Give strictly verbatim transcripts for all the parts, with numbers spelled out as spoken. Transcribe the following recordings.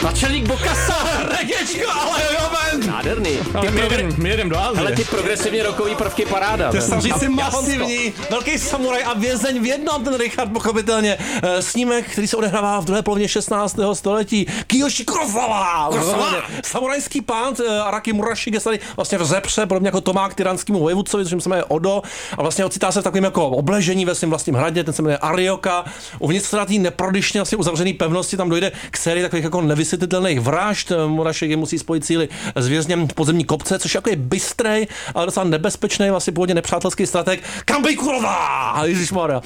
Načelník Bokasa, regečko, ale jo, nádherný. Ty my, jedem, my jedem do Azie. Ale ty progresivně rokový prvky paráda. To je samozřejmě masivní, velký samuraj a vězeň v jednom, ten Richard pochopitelně. Snímek, který se odehrává v druhé polovině šestnáctého století. Kiyoshi Kurosawa. Samurajský pán Araki Murashige se tady vlastně vzepře, podobně jako Tomák tyranskému vojevůdcovi, což se jmenuje Odo. A vlastně ocitá se v takovém jako obležení ve svém vlastním hradě, ten se jmenuje Arioka. Uvnitř se na té neprodyšně vlastně uzavřené pevnosti tam dojde k sérii takových jako nevysvětlitelných vražd. Murashige musí spojit síly s vězněm v podzemní kopce, což jako je bystrej, ale docela nebezpečný, vlastně původně nepřátelský strateg. Kambej Kurova! Ježišmarja.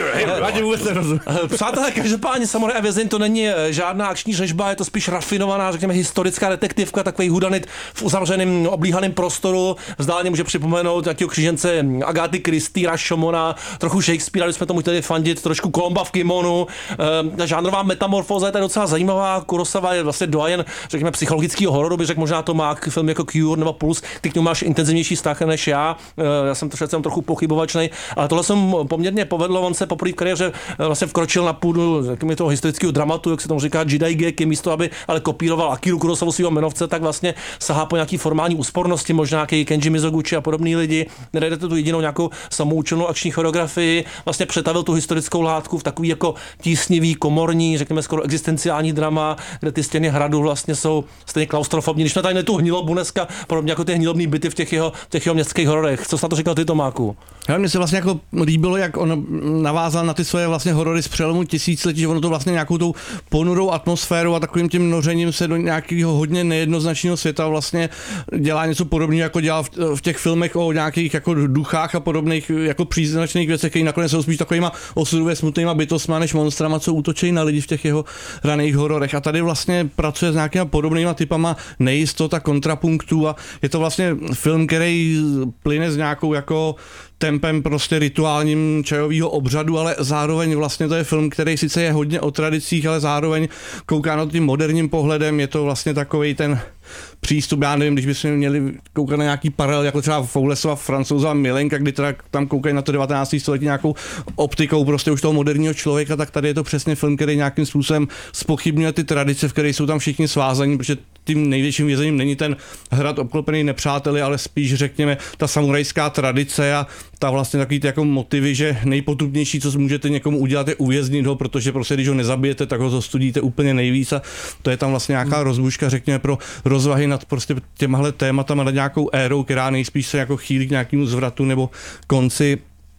Ani vůbec nerozumím. Přátelé, každopádně Samuraj a vězeň to není žádná akční řežba, je to spíš rafinovaná, řekněme, historická detektivka, takový hudanit v uzavřeném oblíhaném prostoru. Vzdáleně může připomenout nějakého křížence Agáty Christie, Rashomona, trochu Shakespearea, když jsme tomu chtěli fandit, trošku Kolomba v kimonu. Ta žánrová metamorfóza je tady docela zajímavá. Kurosawa je vlastně doyen, řekněme, psychologického hororu, by řekl možná to má film jako Cure nebo Puls, ty k němu máš intenzivnější vztah než já. Já jsem to trochu pochybovačnej, ale tohle jsem poměrně povedlo, on se poprvé v kariéře vlastně vkročil na půdu toho historického dramatu, jak se tomu říká Jidaigeki, místo aby ale kopíroval Akiru Kurosawu svého jmenovce, tak vlastně sahá po nějaký formální úspornosti, možná nějaký Kenji Mizoguchi a podobný lidi. Nenajdete tu jedinou nějakou samoučelnou akční choreografii, vlastně přetavil tu historickou látku v takový jako tísnivý, komorní, řekněme skoro existenciální drama, kde ty stěny hradu vlastně jsou stejně klaustrofobní. Když jsme tady tu hnilobu dneska, podobně jako ty hnilobní byty v těch jeho, těch jeho městských hororech. Co jsi na to říkal ty, Tomáku? Ale mně se vlastně jako líbilo, jak on navázal na ty svoje vlastně horory z přelomu tisíciletí, že ono to vlastně nějakou tou ponurou atmosférou a takovým tím nořením se do nějakého hodně nejednoznačného světa vlastně dělá něco podobného, jako dělal v, v těch filmech o nějakých jako duchách a podobných jako příznačných věcech, které nakonec jsou spíš takovýma osudově smutnýma bytostma než monstrama, co útočí na lidi v těch jeho raných hororech. A tady vlastně pracuje s nějakýma podobnýma typama nejistota, kontrapunktů a je to vlastně film, který plyne s nějakou jako tempem prostě rituálním čajového obřadu, ale zároveň vlastně to je film, který sice je hodně o tradicích, ale zároveň kouká na tím moderním pohledem, je to vlastně takovej ten přístup, já nevím, když bychom měli koukat na nějaký paralel, jako třeba Foulesova Francouza Milenka, kdy teda tam koukají na to devatenácté století nějakou optikou prostě už toho moderního člověka, tak tady je to přesně film, který nějakým způsobem zpochybňuje ty tradice, v kterých jsou tam všichni svázaní, protože tím největším vězením není ten hrad obklopený nepřáteli, ale spíš řekněme ta samurajská tradice a ta vlastně takový ty jako motivy, že nejpotupnější, co můžete někomu udělat, je uvěznit ho, protože prostě když ho nezabijete, tak ho zostudíte úplně nejvíc a to je tam vlastně nějaká hmm. rozbuška, řekněme, pro rozvahy nad prostě těmahle tématama, nad nějakou érou, která nejspíš se jako chýlí k nějakému zvratu nebo konci.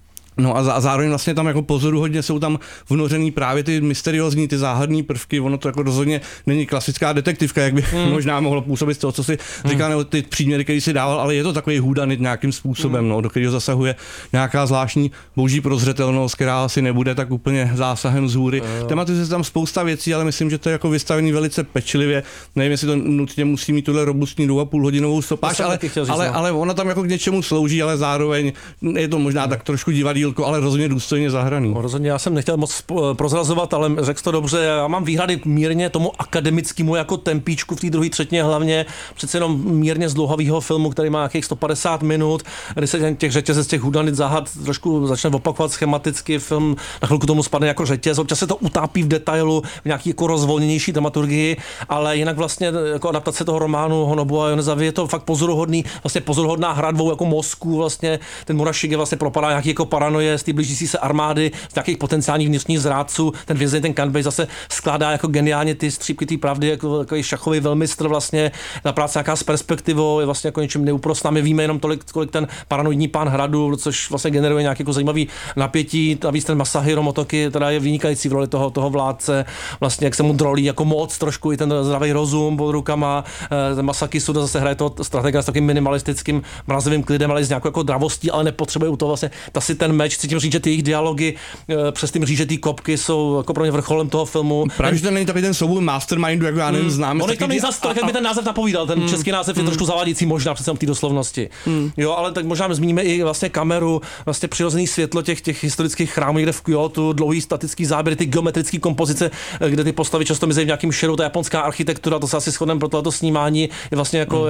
No a zároveň vlastně tam jako pozoruhodně jsou tam vnořený právě ty mysteriózní, ty záhadné prvky, ono to jako rozhodně není klasická detektivka, jak by hmm. možná mohlo působit z toho, co si říká, nebo ty příměry, který si dával, ale je to takový hůdanit nějakým způsobem, hmm. no, do kterého zasahuje nějaká zvláštní boží prozřetelnost, která asi nebude tak úplně zásahem z hůry. Hmm. Tematizuje se tam spousta věcí, ale myslím, že to je jako vystavený velice pečlivě. Nevím, jestli to nutně musí mít tuhle robustní dvou a půl hodinovou stopáž, ale, ale, ale ona tam jako k něčemu slouží, ale zároveň je to možná hmm. tak trošku divadýlko, ale rozhodně důstojně zahraný. No, rozhodně já jsem nechtěl moc prozrazovat, ale řekl to dobře, já mám výhrady mírně tomu akademickému jako tempíčku v té druhé třetině hlavně, přece jenom mírně zdlouhavého filmu, který má nějakých sto padesát minut, kdy se těch řetězec, těch hudanit záhad trošku začne opakovat schematicky, film na chvilku tomu spadne jako řetěz, občas se to utápí v detailu, v nějaký jako rozvolněnější dramaturgii, ale jinak vlastně jako adaptace toho románu Honobu a Yonezawy je to fakt pozoruhodný, vlastně pozoruhodná hra dvou jako mozků, vlastně ten Murashige vlastně propadá nějaký jako paranoje z té blížící se armády, z nějakých potenciálních vnitřních zrádců, ten vězeň, ten Kanbei zase skládá jako geniálně ty střípky té pravdy, jako takový šachový velmistr vlastně, na práce nějaká s perspektivou, je vlastně jako něčím neúprostná, my víme jenom tolik, kolik ten paranoidní pán hradu, což vlastně generuje nějaký jako zajímavý napětí, navíc ten Masahiro Motoki, teda je vynikající v roli toho, toho vládce, vlastně jak se mu drolí jako moc, trošku i ten zdravý rozum pod rukama, ten Masaki Suda zase hraje toho stratega s takým minimalistickým mrazivým klidem, ale s nějakou jako dravostí, ale nepotřebuje u toho vlastně ta si ten meč, cítím říct, že ty jejich dialogy přes tím říže ty kopky jsou jako pro mě vrcholem toho filmu. Právě, že to není takový ten souboj mastermindu, jak já nevím, hmm. znám. On to není zase tolik, jak by ten název napovídal, ten hmm. český název hmm. je trošku zavádějící možná přece v té doslovnosti. Hmm. Jo, ale tak možná zmíníme i vlastně kameru, vlastně přirozený světlo těch, těch historických chrámů někde v Kyoto, dlouhý statický záběry, ty geometrické kompozice, kde ty postavy často mizí v nějakým šeru, ta japonská architektura, to se asi shodneme pro tohleto snímání, je vlastně jako, hmm.